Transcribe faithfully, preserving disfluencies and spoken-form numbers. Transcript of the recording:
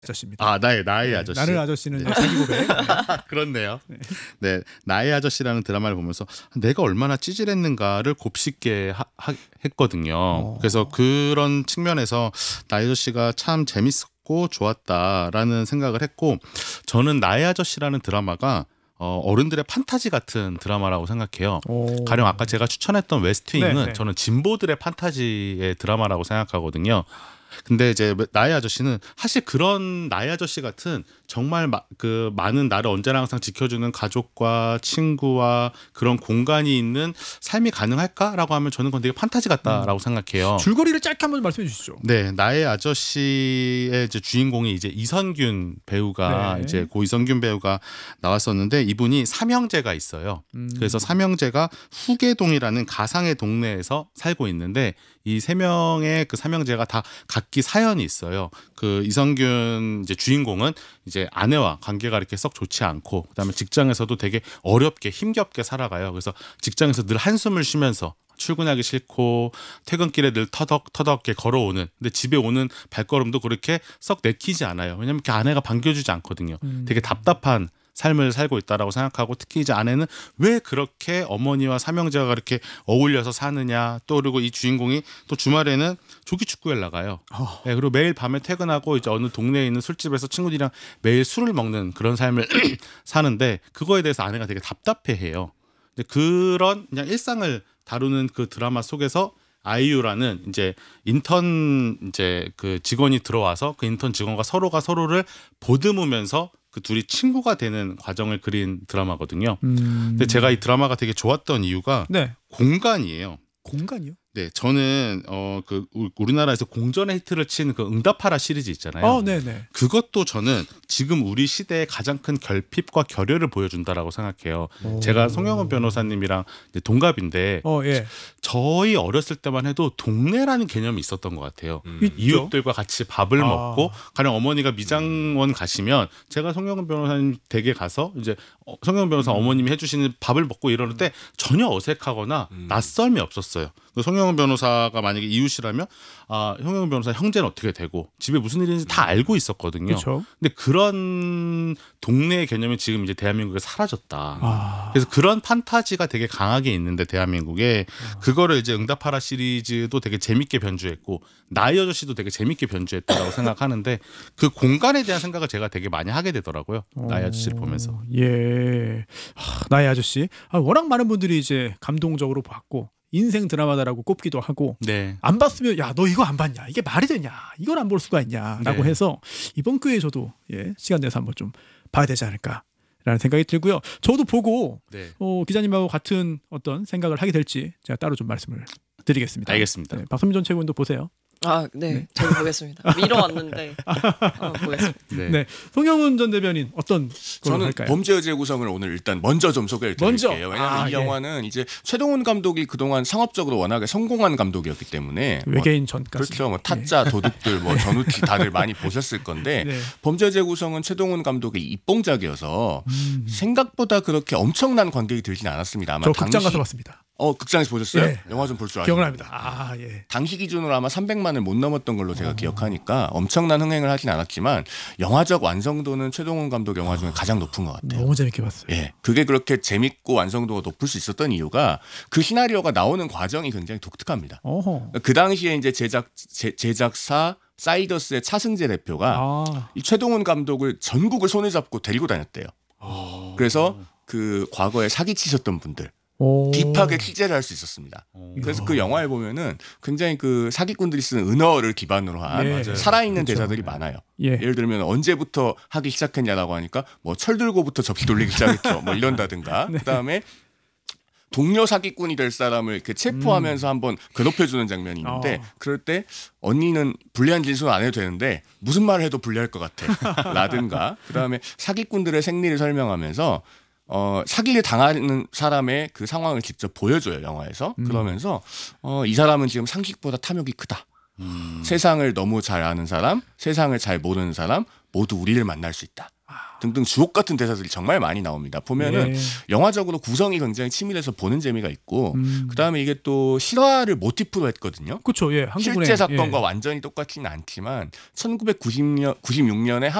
아저씨입니다. 아, 나의 나의 네, 아저씨. 나를 아저씨는 네. 자기 고백. 네. 그렇네요. 네. 네, 나의 아저씨라는 드라마를 보면서 내가 얼마나 찌질했는가를 곱씹게 하, 하, 했거든요. 어. 그래서 그런 측면에서 나의 아저씨가 참 재밌었고 좋았다라는 생각을 했고, 저는 나의 아저씨라는 드라마가 어, 어른들의 판타지 같은 드라마라고 생각해요. 오. 가령 아까 제가 추천했던 웨스트윙은 네, 네. 저는 진보들의 판타지의 드라마라고 생각하거든요. 근데 이제 나의 아저씨는 사실 그런 나의 아저씨 같은 정말 마, 그 많은 나를 언제나 항상 지켜주는 가족과 친구와 그런 공간이 있는 삶이 가능할까라고 하면 저는 그건 되게 판타지 같다라고 음. 생각해요. 줄거리를 짧게 한번 말씀해 주시죠. 네, 나의 아저씨의 이제 주인공이 이제 이선균 배우가 네. 이제 고 이선균 배우가 나왔었는데, 이분이 삼형제가 있어요. 음. 그래서 삼형제가 후계동이라는 가상의 동네에서 살고 있는데, 이 세 명의 그 삼형제가 다 각기 사연이 있어요. 그 이선균 이제 주인공은 이제 아내와 관계가 이렇게 썩 좋지 않고, 그다음에 직장에서도 되게 어렵게 힘겹게 살아가요. 그래서 직장에서 늘 한숨을 쉬면서 출근하기 싫고 퇴근길에 늘 터덕터덕게 걸어오는, 근데 집에 오는 발걸음도 그렇게 썩 내키지 않아요. 왜냐면 이렇게 아내가 반겨주지 않거든요. 음. 되게 답답한 삶을 살고 있다라고 생각하고, 특히 이제 아내는 왜 그렇게 어머니와 삼형제가 그렇게 어울려서 사느냐, 또 그리고 이 주인공이 또 주말에는 조기 축구에 나가요. 어. 네, 그리고 매일 밤에 퇴근하고 이제 어느 동네에 있는 술집에서 친구들이랑 매일 술을 먹는 그런 삶을 사는데, 그거에 대해서 아내가 되게 답답해해요. 근데 그런 그냥 일상을 다루는 그 드라마 속에서 아이유라는 이제 인턴 이제 그 직원이 들어와서 그 인턴 직원과 서로가 서로를 보듬으면서 그 둘이 친구가 되는 과정을 그린 드라마거든요. 음. 근데 제가 이 드라마가 되게 좋았던 이유가 네. 공간이에요. 공간이요? 네, 저는 어 그 우리나라에서 공전의 히트를 친 그 응답하라 시리즈 있잖아요. 어, 네, 네. 그것도 저는 지금 우리 시대의 가장 큰 결핍과 결여를 보여준다라고 생각해요. 오. 제가 송영은 변호사님이랑 이제 동갑인데, 어, 예. 저희 어렸을 때만 해도 동네라는 개념이 있었던 것 같아요. 음. 있죠. 이웃들과 같이 밥을 아. 먹고, 가령 어머니가 미장원 가시면 제가 송영은 변호사님 댁에 가서 이제 어, 송영은 변호사 음. 어머님이 해주시는 밥을 먹고 이러는 때 전혀 어색하거나 음. 낯설미 없었어요. 송영은 변호사가 만약에 이웃이라면 아, 송영은 변호사 형제는 어떻게 되고 집에 무슨 일인지 다 알고 있었거든요. 그렇죠. 근데 그런 동네의 개념이 지금 이제 대한민국에 사라졌다. 아. 그래서 그런 판타지가 되게 강하게 있는데 대한민국에, 그거를 이제 응답하라 시리즈도 되게 재밌게 변주했고 나의 아저씨도 되게 재밌게 변주했다라고 생각하는데, 그 공간에 대한 생각을 제가 되게 많이 하게 되더라고요. 나의 아저씨를 보면서. 예. 하, 나의 아저씨. 아, 워낙 많은 분들이 이제 감동적으로 봤고 인생 드라마다라고 꼽기도 하고, 네. 안 봤으면 야 너 이거 안 봤냐, 이게 말이 되냐, 이걸 안 볼 수가 있냐라고 네. 해서 이번 기회에 저도 예, 시간 내서 한번 좀 봐야 되지 않을까라는 생각이 들고요. 저도 보고 네. 어, 기자님하고 같은 어떤 생각을 하게 될지 제가 따로 좀 말씀을 드리겠습니다. 알겠습니다. 네, 박선민 전 최고위원도 보세요. 아, 네, 네. 저도 보겠습니다. 미뤄 왔는데 어, 보겠습니다. 네. 네, 송영훈 전 대변인 어떤 걸 저는 할까요? 범죄의 재구성을 오늘 일단 먼저 좀 소개를 먼저? 드릴게요. 왜냐하면 아, 이 예. 영화는 이제 최동훈 감독이 그동안 상업적으로 워낙에 성공한 감독이었기 때문에 뭐 외계인 전까지. 그렇죠. 뭐 타짜, 도둑들, 뭐 전우티 다들 많이 보셨을 건데 네. 범죄의 재구성은 최동훈 감독의 입봉작이어서 음. 생각보다 그렇게 엄청난 관객이 들진 않았습니다. 아마 저 당시 극장 가서 봤습니다. 어 극장에서 보셨어요? 예. 영화 좀 볼 줄 아시죠? 기억을 합니다. 아, 예. 당시 기준으로 아마 삼백만을 못 넘었던 걸로 제가 기억하니까 엄청난 흥행을 하진 않았지만 영화적 완성도는 최동훈 감독 영화 중에 가장 높은 것 같아요. 너무 재밌게 봤어요. 예, 그게 그렇게 재밌고 완성도가 높을 수 있었던 이유가 그 시나리오가 나오는 과정이 굉장히 독특합니다. 어허. 그 당시에 이제 제작 제, 제작사 사이더스의 차승재 대표가 아. 이 최동훈 감독을 전국을 손에 잡고 데리고 다녔대요. 그래서 그 과거에 사기치셨던 분들 오. 딥하게 취재를 할 수 있었습니다. 그래서 그 영화에 보면은 굉장히 그 사기꾼들이 쓰는 은어를 기반으로 한 네. 맞아요. 살아있는 그렇죠. 대사들이 많아요. 예. 예를 들면 언제부터 하기 시작했냐라고 하니까 뭐 철 들고부터 접시 돌리기 시작했죠. 뭐 이런다든가. 네. 그다음에 동료 사기꾼이 될 사람을 이렇게 체포하면서 한번 괴롭혀주는 장면이 있는데 어. 그럴 때 언니는 불리한 진술 안 해도 되는데 무슨 말을 해도 불리할 것 같아. 라든가. 그다음에 사기꾼들의 생리를 설명하면서 어, 사기를 당하는 사람의 그 상황을 직접 보여줘요, 영화에서. 음. 그러면서 어, 이 사람은 지금 상식보다 탐욕이 크다. 음. 세상을 너무 잘 아는 사람, 세상을 잘 모르는 사람 모두 우리를 만날 수 있다. 등등 주옥 같은 대사들이 정말 많이 나옵니다. 보면은 예. 영화적으로 구성이 굉장히 치밀해서 보는 재미가 있고 음. 그다음에 이게 또 실화를 모티프로 했거든요. 그렇죠. 예. 한국은행. 실제 사건과 예. 완전히 똑같지는 않지만 천구백구십 년, 구십육 년에